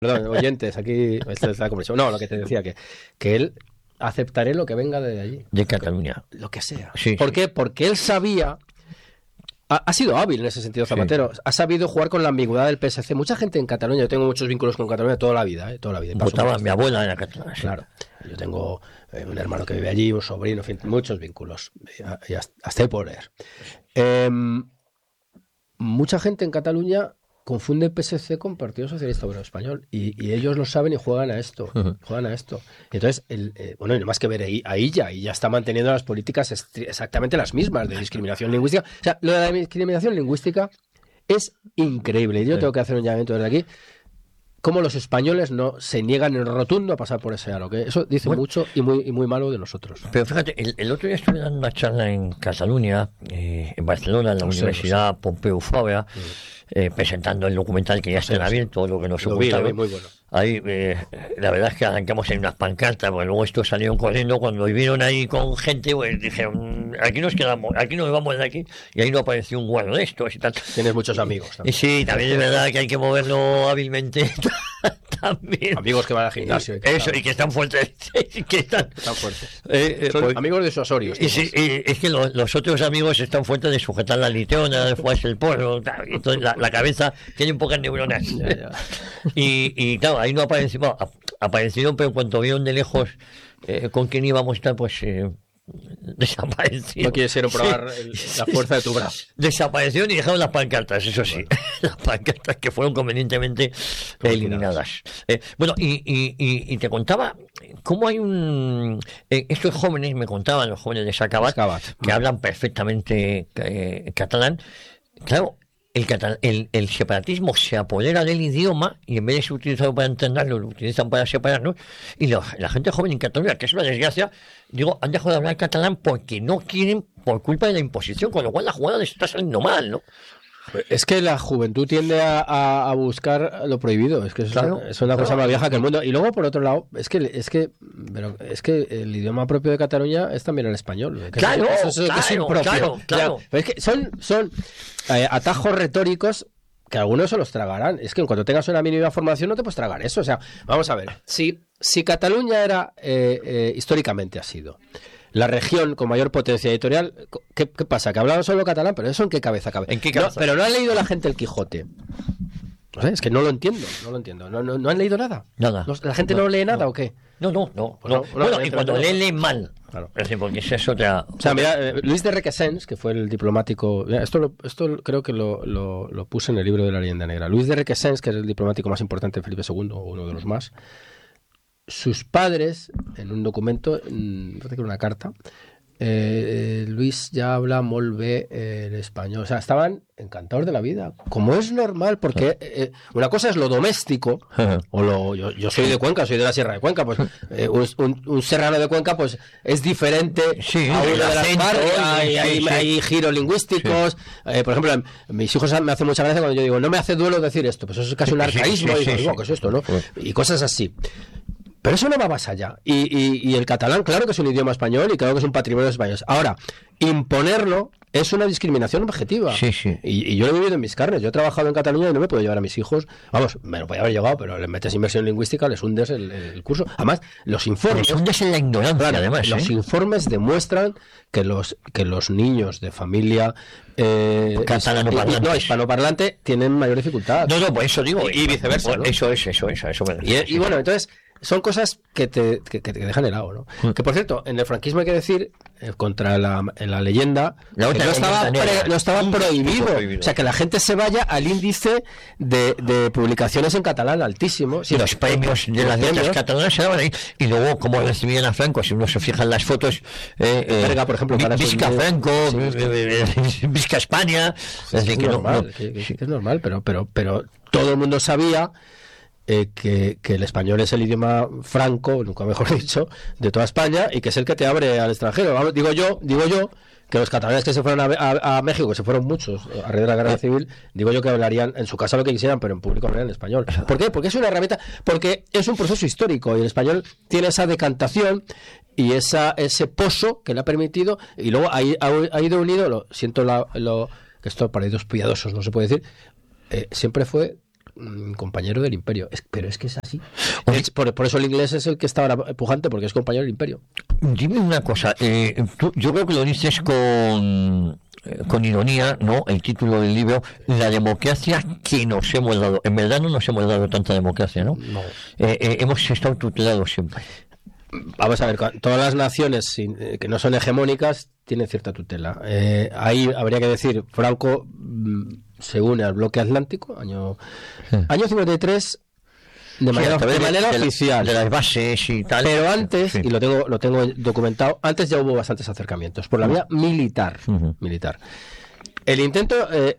Perdón, oyentes, aquí esta es la conversación. No, lo que te decía, que él aceptaré lo que venga de allí. De Cataluña. Lo que sea. Sí, ¿Por sí. qué? Porque él sabía... Ha sido hábil en ese sentido Zapatero. Sí. Ha sabido jugar con la ambigüedad del PSC. Mucha gente en Cataluña, yo tengo muchos vínculos con Cataluña toda la vida, toda la vida. Votaba mi abuela en la Cataluña. Sí. Claro. Yo tengo un hermano que vive allí, un sobrino, en fin, muchos vínculos. Y hasta el poder. Mucha gente en Cataluña confunde PSC con Partido Socialista Obrero Español y ellos lo saben y juegan a esto. Juegan a esto. Entonces, bueno, y no más que ver ahí ya está manteniendo las políticas exactamente las mismas de discriminación lingüística. O sea, lo de la discriminación lingüística es increíble. Yo tengo que hacer un llamamiento desde aquí. Cómo los españoles no se niegan en rotundo a pasar por ese aro, que eso dice mucho y muy malo de nosotros. Pero fíjate, el otro día estuve dando una charla en Cataluña, en Barcelona, en la Universidad Pompeu Fabra, presentando el documental que ya está abierto, lo que nos ocultaron. Muy bueno. Ahí, la verdad es que arrancamos en unas pancartas, porque luego estos salieron corriendo, cuando vivieron ahí con gente, pues dijeron, aquí nos quedamos, aquí nos vamos de aquí, y ahí no apareció un guardo de estos y tal. Tienes muchos amigos también. Y sí, también es verdad que hay que moverlo hábilmente también. Amigos que van al gimnasio. Y que están fuertes. que están fuertes. Son pues, amigos de su Osorio. Sí, es que los otros amigos están fuertes de sujetar la litona, de jugarse el porro, entonces la cabeza tiene pocas neuronas. Ya. Y claro, ahí no apareció, aparecieron, pero cuando vieron de lejos con quién íbamos a estar, pues desaparecieron. No quieres ir a probar la fuerza de tu brazo. Desaparecieron y dejaron las pancartas, eso sí. Bueno. Las pancartas que fueron convenientemente eliminadas. Bueno, y te contaba cómo hay estos jóvenes, me contaban los jóvenes de Sacabat, que hablan perfectamente catalán. Claro, el separatismo se apodera del idioma y en vez de ser utilizado para entenderlo, lo utilizan para separarnos. Y la gente joven en Cataluña, que es una desgracia, han dejado de hablar catalán porque no quieren, por culpa de la imposición, con lo cual la jugada les está saliendo mal, ¿no? Es que la juventud tiende a buscar lo prohibido, es que es una cosa más vieja que el mundo. Y luego, por otro lado, es que el idioma propio de Cataluña es también el español. Claro. Pero es que son atajos retóricos que algunos se los tragarán. Es que en cuanto tengas una mínima formación no te puedes tragar eso. O sea, vamos a ver, si Cataluña era, históricamente ha sido la región con mayor potencia editorial, ¿qué pasa? Que hablaban solo catalán, pero ¿eso en qué cabeza cabe? ¿En qué cabeza? No, pero no ha leído la gente el Quijote. No sé, es que no lo entiendo. ¿No han leído nada? Nada. ¿La gente no lee nada o qué? No. Bueno, y cuando lee mal. Claro. Es decir, porque es otra... O sea, mira, Luis de Requesens, que fue el diplomático... Esto creo que lo puse en el libro de la leyenda negra. Luis de Requesens, que es el diplomático más importante de Felipe II, o uno de los más, sus padres, en un documento, parece que era una carta, Luis ya habla molt bé el español. O sea, estaban encantados de la vida, como es normal, porque una cosa es lo doméstico, yo soy de Cuenca, soy de la Sierra de Cuenca, pues un serrano de Cuenca pues es diferente a uno de las partes, hay giros lingüísticos. Por ejemplo, mis hijos me hacen mucha gracia cuando yo digo, no me hace duelo decir esto, pues eso es casi un arcaísmo, y digo, ¿qué es esto, no? Y cosas así. Pero eso no va más allá. Y el catalán, claro que es un idioma español y claro que es un patrimonio español. Ahora, imponerlo es una discriminación objetiva. Sí. Y yo lo he vivido en mis carnes. Yo he trabajado en Cataluña y no me puedo llevar a mis hijos. Vamos, me lo podía haber llevado, pero les metes inmersión lingüística, les hundes el curso. Además, los informes... Les hundes en la ignorancia, además. Los informes demuestran que los niños de familia... hispanoparlante tienen mayor dificultad. No, pues eso digo. Y viceversa, ¿no? Eso me refiero. Y bueno, entonces... Son cosas que te dejan helado, ¿no? Que por cierto, en el franquismo hay que decir, contra la leyenda, no estaba prohibido. O sea, que la gente se vaya al índice de publicaciones en catalán altísimo. Sí, los premios de las letras catalanas se daban ahí. Y luego, como recibían a Franco, si uno se fija en las fotos, Verga, por ejemplo, Visca Franco, Visca España. Es normal, pero todo el mundo sabía que el español es el idioma franco, nunca mejor dicho, de toda España y que es el que te abre al extranjero. Vamos, digo yo que los catalanes que se fueron a México, que se fueron muchos a raíz de la guerra civil, digo yo que hablarían en su casa lo que quisieran, pero en público hablarían español. ¿Por qué? Porque es una herramienta, porque es un proceso histórico y el español tiene esa decantación y ese pozo que le ha permitido, y luego ha ido unido, siento que esto para ellos piadosos no se puede decir, siempre fue compañero del imperio. Pero es que es así. Oye, Por eso el inglés es el que está ahora pujante, porque es compañero del imperio. dime una cosa, yo creo que lo dices con ironía, ¿no? El título del libro, la democracia que nos hemos dado. En verdad no nos hemos dado tanta democracia, ¿no? No. Hemos estado tutelados siempre. Vamos a ver, todas las naciones que no son hegemónicas tienen cierta tutela. Ahí habría que decir, Franco se une al bloque atlántico, año 53, de manera oficial. De las bases y tal. Pero antes, Sí. y lo tengo documentado, antes ya hubo bastantes acercamientos, por la vía militar. Ujú. militar. El intento,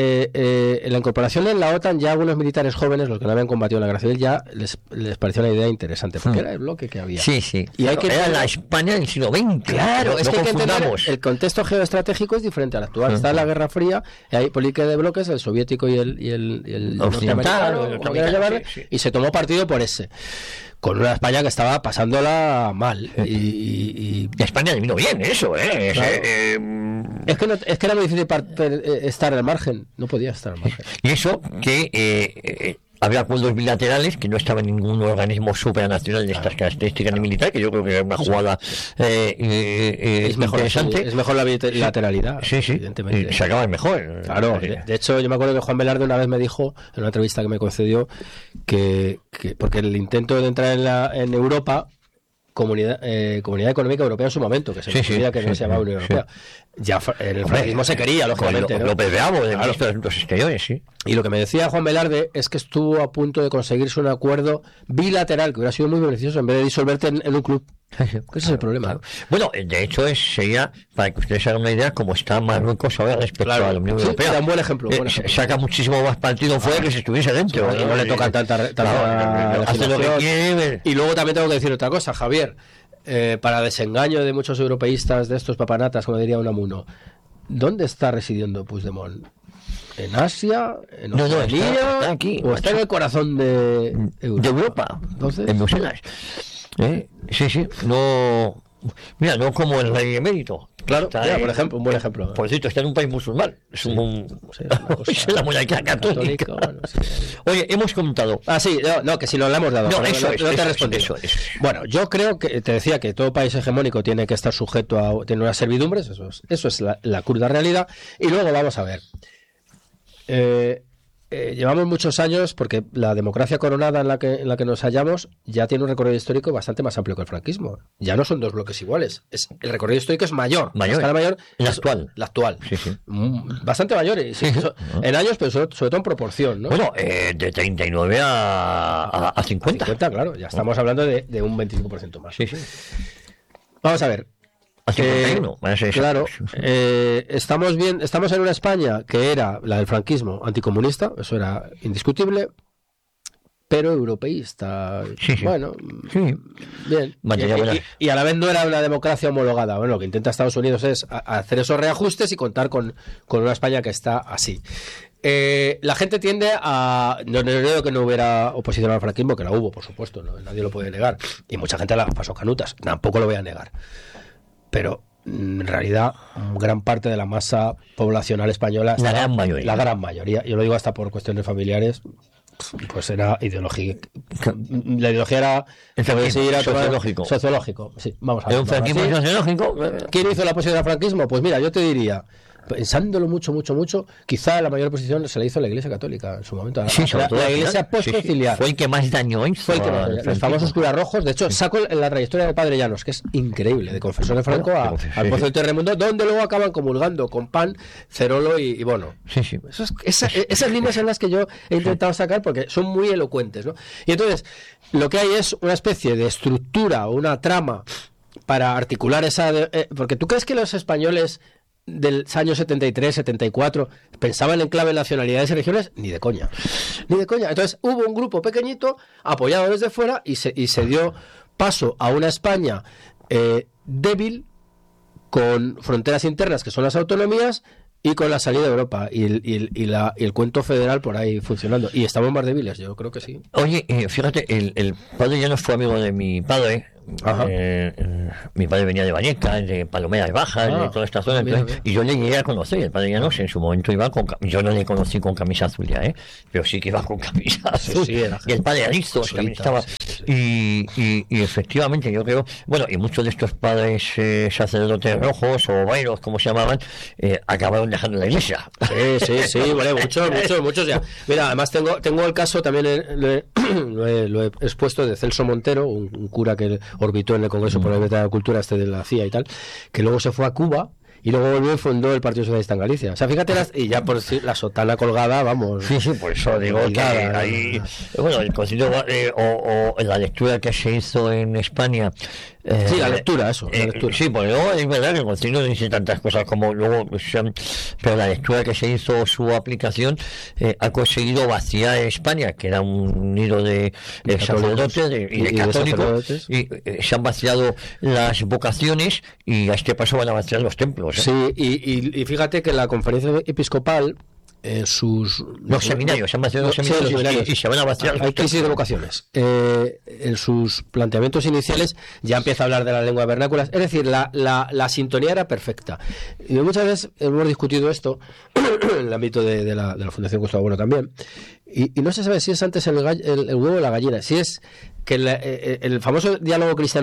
la incorporación en la OTAN, ya algunos militares jóvenes, los que no habían combatido en la guerra civil, ya les pareció una idea interesante, porque era el bloque que había. Sí, sí. Y hay que Era entender- la España del siglo XX. Claro, no, es no que hay que entender, confundamos. el contexto geoestratégico es diferente al actual. Está la Guerra Fría, y hay política de bloques, el soviético y el Occidental, norteamericano, el como quieras llamarle, sí, sí. y se tomó partido por ese. Con una España que estaba pasándola mal. Y Y España le vino bien eso, ¿eh? Claro. es que era muy difícil estar al margen. No podía estar al margen. Y eso que había acuerdos bilaterales que no estaba en ningún organismo supranacional de estas características ni militar, que yo creo que era una jugada Es mejor, interesante. es mejor la bilateralidad. Sí, sí. Evidentemente. Y se acaba mejor. Claro, de hecho yo me acuerdo que Juan Velarde una vez me dijo en una entrevista que me concedió que porque el intento de entrar en Europa, Comunidad Económica Europea en su momento, que se Sí, sí, decía que no sí, se llamaba sí, Unión sí. Europea, ya en el franquismo se quería, lógicamente, ¿no? López Bravo, de Claro. ministro de Asuntos Exteriores, sí. Y lo que me decía Juan Velarde es que estuvo a punto de conseguirse un acuerdo bilateral que hubiera sido muy beneficioso en vez de disolverte en un club. Que ese es el problema. Claro. Bueno, de hecho sería, para que ustedes hagan una idea, como está Marruecos ahora respecto Claro. a la Unión Sí, Europea. era un buen ejemplo, buen ejemplo. Saca muchísimo más partido fuera que si estuviese dentro. Y no le toca tanta hace lo que legislación. quiere. Y luego también tengo que decir otra cosa, Javier. Para desengaño de muchos europeístas de estos papanatas, como diría Unamuno, ¿dónde está residiendo Puigdemont? ¿En Asia? ¿En No, Oceanía? está aquí, ¿O está en el corazón de Europa? De Europa, Entonces, en Bruselas. Sí, sí, no. Mira, no como el rey emérito. claro, Está mira, en- por ejemplo, un buen ejemplo. Por cierto, está en un país musulmán. Es Sí. Sí, una cosa es la monarquía católica. bueno, sí. Oye, hemos contado. Ah, sí, no, que si lo hemos dado. No, pero eso es, no te he eso es, respondido. eso es. Bueno, yo creo que te decía que todo país hegemónico tiene que estar sujeto a tener unas servidumbres, eso es la cruda realidad. Y luego vamos a ver. Llevamos muchos años, porque la democracia coronada en la que nos hallamos ya tiene un recorrido histórico bastante más amplio que el franquismo. Ya no son dos bloques iguales. El recorrido histórico es mayor. Mayor. La escala mayor La es actual. La actual. Sí, sí. Bastante mayor. En años, pero sobre todo en proporción, ¿no? Bueno, de 39 a 50. 50, claro. Ya estamos hablando de un 25% más. Sí, sí. Vamos a ver. A 51. van a ser Claro, exactos. estamos en una España que era la del franquismo anticomunista, eso era indiscutible, pero europeísta. Sí, sí. Bueno, Sí. bien. Mantenía buenas- Y a la vez no era una democracia homologada. Bueno, lo que intenta Estados Unidos es hacer esos reajustes y contar con una España que está así. La gente tiende a... No creo que no hubiera oposición al franquismo, que la hubo, por supuesto, ¿no? Nadie lo puede negar. Y mucha gente la pasó canutas, tampoco lo voy a negar. Pero en realidad gran parte de la masa poblacional española, La gran mayoría. la gran mayoría, yo lo digo hasta por cuestiones familiares, pues era ideología. La ideología era El franquismo, seguir a tomar- sociológico. Sociológico, sí, vamos a ¿Es ver. un franquismo sociológico? ¿Quién hizo la oposición al franquismo? Pues mira, yo te diría, pensándolo mucho, quizá la mayor oposición se la hizo la Iglesia Católica en su momento. Sí, sobre todo la al Iglesia final. Sí, sí. postconciliar. Fue el que más daño hizo. Fue el que más- al los franquismo. famosos curas rojos. De hecho, saco la trayectoria del padre Llanos, que es increíble, de confesión de Franco Bueno, al sí, Pozo sí. del Terremundo, donde luego acaban comulgando con pan, cerolo y bono. Sí, sí. Esas líneas son las que yo he intentado sacar porque son muy elocuentes, ¿no? Y entonces, lo que hay es una especie de estructura o una trama para articular esa... porque tú crees que los españoles del año 73, 74 pensaban en clave nacionalidades y regiones, ni de coña. Ni de coña. Entonces hubo un grupo pequeñito apoyado desde fuera y se dio paso a una España débil, con fronteras internas que son las autonomías y con la salida de Europa y el cuento federal por ahí funcionando. Y estamos más débiles, yo creo que sí. Oye, fíjate, el padre ya no fue amigo de mi padre, Mi padre venía de Vallecas, de Palomeras Bajas, de toda esta zona, entonces, y yo le llegué a conocer. El padre Llanos en su momento iba yo no le conocí con camisa azul ya, pero sí que iba con camisa azul. Y el padre Aristos también estaba. Y efectivamente, yo creo, bueno, y muchos de estos padres sacerdotes rojos o vairos, como se llamaban, acabaron dejando la iglesia. Sí, vale, muchos ya. Mira, además tengo el caso, también lo he expuesto, de Celso Montero, un cura que orbitó en el Congreso por la Libertad de la Cultura, de la CIA y tal, que luego se fue a Cuba y luego volvió y fundó el Partido Socialista en Galicia. O sea, fíjate, y ya por la sotana colgada, vamos. Sí, por eso digo que ahí, bueno, el concilio o la lectura que se hizo en España. Sí, la lectura. Sí, pues luego es verdad que el concilio dice tantas cosas como luego, pero la lectura que se hizo, su aplicación, ha conseguido vaciar España, que era un nido de sacerdotes y de católicos, y se han vaciado las vocaciones y a este paso van a vaciar los templos. Sí, y fíjate que la conferencia episcopal, los seminarios, se han vaciado los seminarios y se van a vaciar. Hay crisis de vocaciones. En sus planteamientos iniciales ya empieza a hablar de la lengua vernácula. Es decir, la sintonía era perfecta. Y muchas veces hemos discutido esto en el ámbito de la Fundación Gustavo Bueno también. Y no se sabe si es antes el huevo o la gallina. Si es que el famoso diálogo cristiano